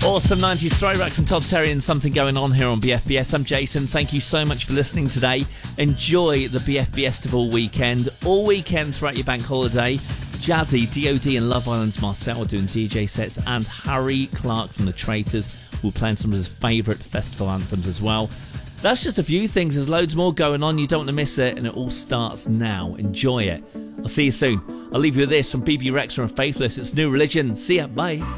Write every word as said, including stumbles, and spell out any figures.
Awesome nineties throwback from Todd Terry and Something Going On here on B F B S. I'm Jason. Thank you so much for listening today. Enjoy the B F B Festival weekend. All weekend throughout your bank holiday. Jazzy, D O D and Love Island's Marcel are doing D J sets, and Harry Clark from The Traitors will play some of his favourite festival anthems as well. That's just a few things. There's loads more going on. You don't want to miss it, and it all starts now. Enjoy it. I'll see you soon. I'll leave you with this from B B Rexa and Faithless. It's New Religion. See ya. Bye.